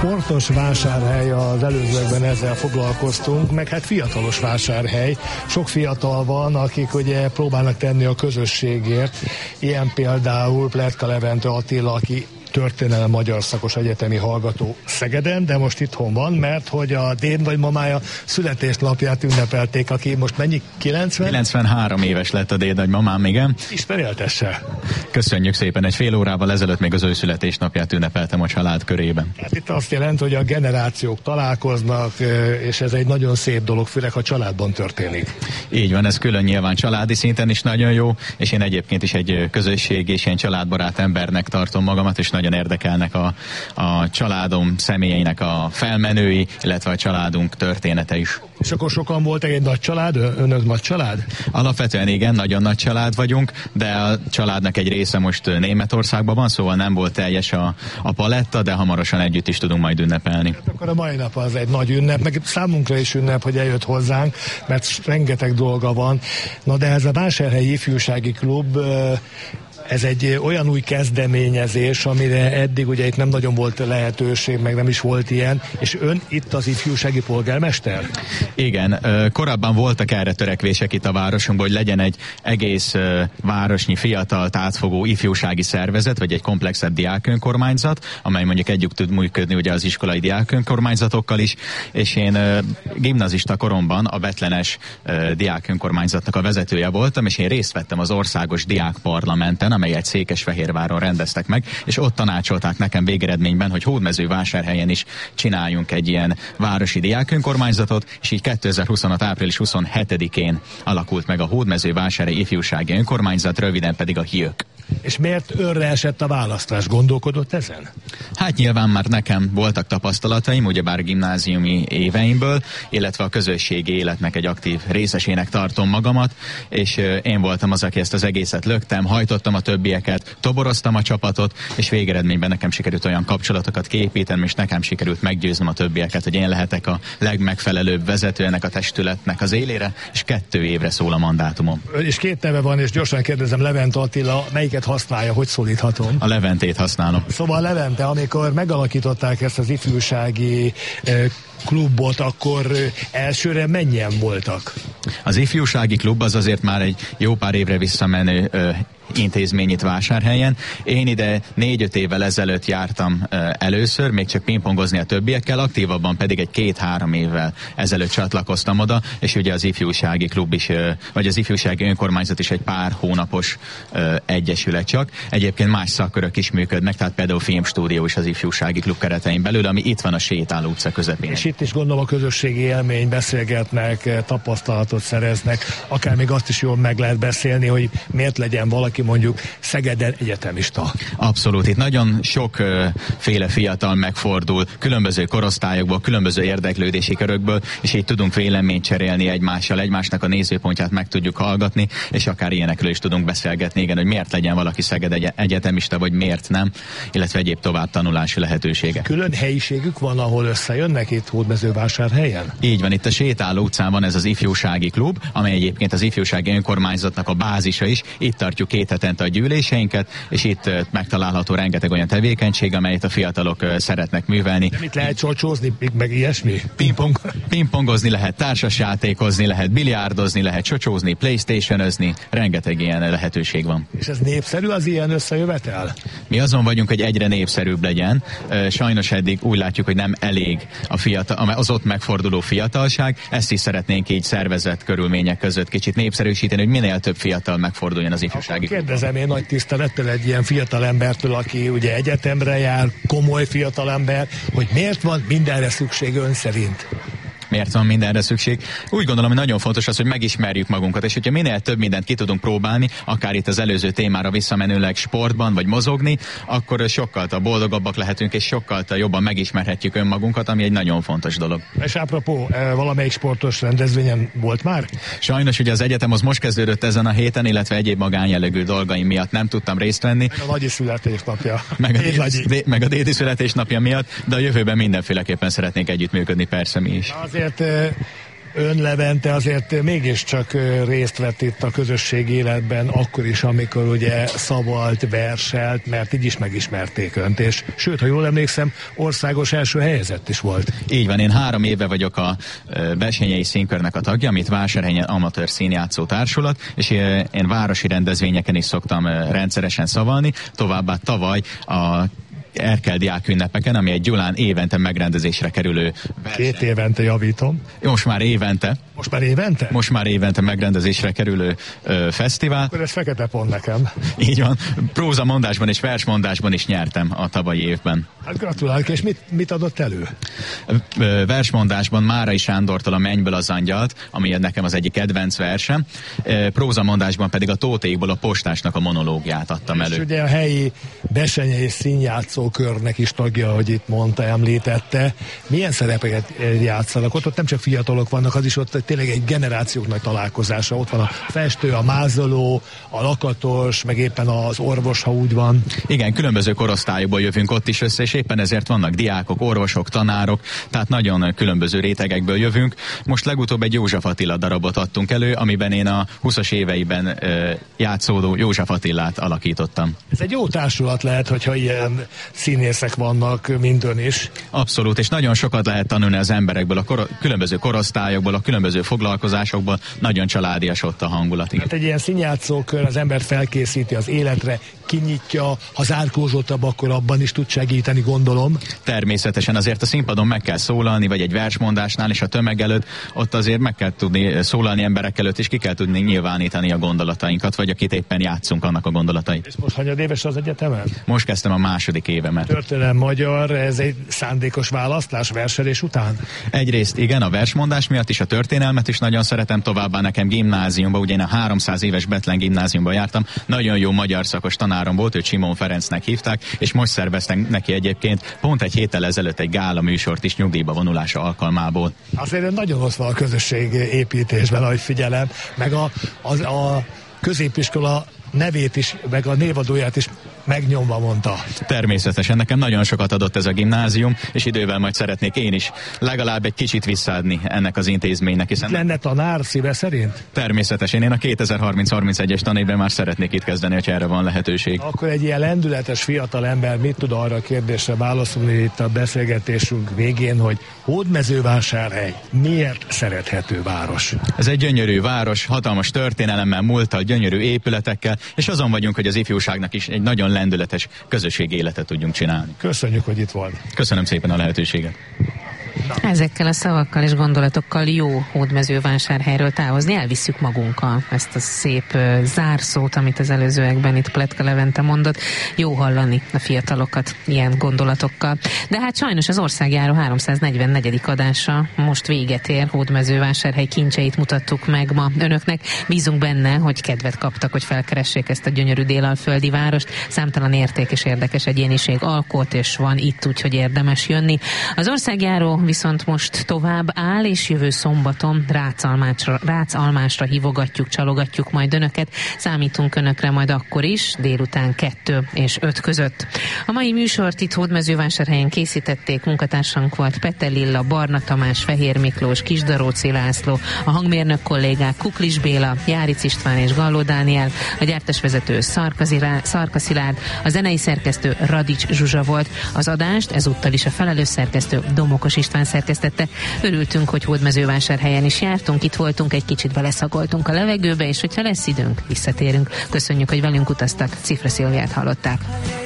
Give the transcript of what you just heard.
Sportos vásárhely, az előzőkben ezzel foglalkoztunk, meg hát fiatalos vásárhely. Sok fiatal van, akik ugye próbálnak tenni a közösségért. Ilyen például Pletka Levente Attila, aki történelem magyar szakos egyetemi hallgató Szegeden, de most itthon van, mert hogy a dédnagymamája születésnapját ünnepelték, aki most mennyi? 90? 93 éves lett a dédnagymamám, igen. Ismeréltesse. Köszönjük szépen, egy fél órával ezelőtt még az ő születésnapját ünnepeltem a család körében. Hát itt azt jelenti, hogy a generációk találkoznak, és ez egy nagyon szép dolog, főleg ha családban történik. Így van, ez külön nyilván családi szinten is nagyon jó, és én egyébként is egy közösség és ilyen családbarát embernek tartom magamat, és nagyon érdekelnek a családom személyeinek a felmenői, illetve a családunk története is. És akkor sokan voltak, egy nagy család? Önök nagy család? Alapvetően igen, nagyon nagy család vagyunk, de a családnak egy része most Németországban van, szóval nem volt teljes a paletta, de hamarosan együtt is tudunk majd ünnepelni. Hát akkor a mai nap az egy nagy ünnep, meg számunkra is ünnep, hogy eljött hozzánk, mert rengeteg dolga van. Na de ez a Vásárhelyi Ifjúsági Klub, ez egy olyan új kezdeményezés, amire eddig ugye itt nem nagyon volt lehetőség, meg nem is volt ilyen, és ön itt az ifjúsági polgármester? Igen, korábban voltak erre törekvések itt a városunkban, hogy legyen egy egész városnyi fiatalt átfogó ifjúsági szervezet, vagy egy komplexebb diákönkormányzat, amely mondjuk együtt tud működni ugye az iskolai diákönkormányzatokkal is, és én gimnazista koromban a Betlenes diákönkormányzatnak a vezetője voltam, és én részt vettem az országos diákparlamenten, amelyet Székesfehérváron rendeztek meg, és ott tanácsolták nekem végeredményben, hogy Hódmezővásárhelyen is csináljunk egy ilyen városi diákönkormányzatot, és így 2025. április 27-én alakult meg a Hódmezővásárhelyi Ifjúsági Önkormányzat, röviden pedig a HIÖK. És miért önre esett a választás? Gondolkodott ezen? Hát nyilván már nekem voltak tapasztalataim, ugyebár gimnáziumi éveimből, illetve a közösségi életnek egy aktív részesének tartom magamat, és én voltam az, aki ezt az egészet löktem, hajtottam a többieket, toboroztam a csapatot, és végeredményben nekem sikerült olyan kapcsolatokat kiépítenem, és nekem sikerült meggyőznöm a többieket, hogy én lehetek a legmegfelelőbb vezető ennek a testületnek az élére, és 2 évre szól a mandátumom. És 2 neve van, és gyorsan kérdezem, Levente Attila, melyiket használja, hogy szólíthatom? A Leventét használom. Szóval Levente, amikor megalakították ezt az ifjúsági klubot, akkor elsőre mennyien voltak? Az ifjúsági klub az azért már egy jó pár évre visszamenő intézmény itt Vásárhelyen. Én ide 4-5 évvel ezelőtt jártam először, még csak pingpongozni a többiekkel, aktívabban pedig egy 2-3 évvel ezelőtt csatlakoztam oda, és ugye az ifjúsági klub is, vagy az ifjúsági önkormányzat is egy pár hónapos egyesület csak. Egyébként más szakkörök is működnek, tehát például filmstúdió is az ifjúsági klub keretein belül, ami itt van a Sétáló utca közepén. És itt is gondolom a közösségi élmény, beszélgetnek, tapasztalatot szereznek, akár még azt is jól meg lehet beszélni, hogy miért legyen valaki mondjuk Szegeden egyetemista. Abszolút, itt nagyon sokféle fiatal megfordul, különböző korosztályokból, különböző érdeklődési körökből, és így tudunk véleményt cserélni egymással, egymásnak a nézőpontját meg tudjuk hallgatni, és akár ilyenekről is tudunk beszélgetni, igen, hogy miért legyen valaki Szeged egyetemista, vagy miért nem, illetve egyéb tovább tanulási lehetőségek. Külön helyiségük van, ahol összejönnek itt Hódmezővásárhelyen? Így van, itt a Sétáló utcán van ez az ifjúsági klub, amely egyébként az ifjúsági önkormányzatnak a bázisa is. Itt tartjuk 2 hetente a gyűléseinket, és itt megtalálható rengeteg olyan tevékenység, amelyet a fiatalok szeretnek művelni. De mit lehet csocsózni, meg ilyesmi? Pingpongozni lehet, társasjátékozni lehet, biliárdozni lehet, csocsózni, PlayStation-özni, rengeteg ilyen lehetőség van. És ez népszerű az ilyen összejövetel? Mi azon vagyunk, hogy egyre népszerűbb legyen. Sajnos eddig úgy látjuk, hogy nem elég az ott megforduló fiatalság. Ezt is szeretnénk így szervezett körülmények között kicsit népszerűsíteni, hogy minél több fiatal megforduljon az ifjúsági. Kérdezem én nagy tisztelettel egy ilyen fiatal embertől, aki ugye egyetemre jár, komoly fiatal ember, hogy miért van mindenre szükség ön szerint? Miért van mindenre szükség? Úgy gondolom, hogy nagyon fontos az, hogy megismerjük magunkat, és hogyha minél több mindent ki tudunk próbálni, akár itt az előző témára visszamenőleg sportban, vagy mozogni, akkor sokkal boldogabbak lehetünk, és sokkal jobban megismerhetjük önmagunkat, ami egy nagyon fontos dolog. És apropó, valamelyik sportos rendezvényen volt már? Sajnos ugye az egyetem az most kezdődött ezen a héten, illetve egyéb magánjellegű dolgaim miatt nem tudtam részt venni. Meg a nagyi születésnapja. Meg a dédi születésnapja miatt, de a jövőben mindenféleképpen szeretnék együttműködni, persze mi is. Azért Ön, Levente, azért mégiscsak részt vett itt a közösség életben, akkor is, amikor ugye szavalt, verselt, mert így is megismerték önt, és sőt, ha jól emlékszem, országos első helyezett is volt. Így van, én 3 éve vagyok a Bessenyei Színkörnek a tagja, amit Vásárhelyen Amatőr Színjátszó Társulat, és én városi rendezvényeken is szoktam rendszeresen szavalni, továbbá tavaly a Erkel diákünnepeken, ami egy Gyulán évente megrendezésre kerülő verseny. 2 évente javítom. Most már évente. Most már évente? Most már évente megrendezésre kerülő fesztivál. Akkor ez fekete pont nekem. Így van. Prózamondásban és versmondásban is nyertem a tavalyi évben. Hát gratulálok, és mit adott elő? Versmondásban Márai Sándortól a Mennyből az angyalt, ami nekem az egyik kedvenc versem. Prózamondásban pedig a Tótékból a Postásnak a monológiát adtam elő. És ugye a helyi Bessenyei Színjátszókörnek is tagja, ahogy itt mondta, említette. Milyen szerepeket játszanak? Ott nem csak fiatalok vannak, az is ott tényleg egy generációknak találkozása. Ott van a festő, a mázoló, a lakatos, meg éppen az orvos, ha úgy van. Igen, különböző korosztályokból jövünk ott is össze, és éppen ezért vannak diákok, orvosok, tanárok, tehát nagyon különböző rétegekből jövünk. Most legutóbb egy József Attila darabot adtunk elő, amiben én a 20-as éveiben játszódó József Attilát alakítottam. Ez egy jó társulat lehet, hogyha ilyen színészek vannak, mint ön is. Abszolút, és nagyon sokat lehet tanulni az emberekből, a különböző korosztályokból, a különböző foglalkozásokból, nagyon családias ott a hangulat. Hát egy ilyen színjátszókör az ember felkészíti az életre, kinyitja, ha zárkózottabb, akkor abban is tud segíteni, gondolom. Természetesen azért a színpadon meg kell szólalni, vagy egy versmondásnál is a tömeg előtt, ott azért meg kell tudni szólalni emberek előtt, és ki kell tudni nyilvánítani a gondolatainkat, vagy akit éppen játszunk, annak a gondolatait. És most hanyadéves az egyetemen? Most kezdtem a 2. évemet. Történelem magyar, ez egy szándékos választás verselés után? Egyrészt igen, a versmondás miatt is, a történelmet is nagyon szeretem, továbbá nekem gimnáziumban, ugye én a 300 éves Bethlen gimnáziumban jártam, nagyon jó magyar szakos tanárom volt, őt Simon Ferencnek hívták, és most szerveztek neki egyébként pont egy héttel ezelőtt egy gála műsort is nyugdíjba vonulása alkalmából. Azért nagyon rossz van a közösség építésben, ahogy figyelem, meg a középiskola nevét is, meg a névadóját is megnyomva mondta. Természetesen, nekem nagyon sokat adott ez a gimnázium, és idővel majd szeretnék én is legalább egy kicsit visszaadni ennek az intézménynek. Hiszen lenne tanár szíve szerint? Természetesen, én a 2030-31-es tanévben már szeretnék itt kezdeni, hogyha erre van lehetőség. Akkor egy ilyen lendületes fiatal ember mit tud arra a kérdésre válaszolni itt a beszélgetésünk végén, hogy Hódmezővásárhely miért szerethető város? Ez egy gyönyörű város, hatalmas történelemmel, múlttal, gyönyörű épületekkel, és azon vagyunk, hogy az ifjúságnak is egy nagyon lendületes közösségi életet tudjunk csinálni. Köszönjük, hogy itt volt. Köszönöm szépen a lehetőséget. Ezekkel a szavakkal és gondolatokkal jó Hódmezővásárhelyről távozni, elvisszük magunkkal ezt a szép zárszót, amit az előzőekben itt Pletka Levente mondott. Jó hallani a fiatalokat ilyen gondolatokkal. De hát sajnos az Országjáró 344. adása most véget ér. Hódmezővásárhely kincseit mutattuk meg ma önöknek. Bízunk benne, hogy kedvet kaptak, hogy felkeressék ezt a gyönyörű délalföldi várost. Számtalan érték és érdekes egyéniség alkot, és van itt, úgyhogy érdemes jönni. Az Országjáró viszont most tovább áll, és jövő szombaton Rácalmásra hívogatjuk, csalogatjuk majd önöket. Számítunk önökre majd akkor is, délután 2 és 5 között. A mai műsort itt Hódmezővásárhelyen készítették, munkatársank volt Pete Lilla, Barna Tamás, Fehér Miklós, Kisdaróci László, a hangmérnök kollégák Kuklis Béla, Járic István és Galló Dániel, a gyártásvezető Szarka Szilárd, a zenei szerkesztő Radics Zsuzsa volt. Az adást ezúttal is a felelős szerkesztő Domokos István szerkesztette. Örültünk, hogy Hódmezővásárhelyen is jártunk, itt voltunk, egy kicsit beleszagoltunk a levegőbe, és hogyha lesz időnk, visszatérünk. Köszönjük, hogy velünk utaztak. Cifra Szilviát hallották.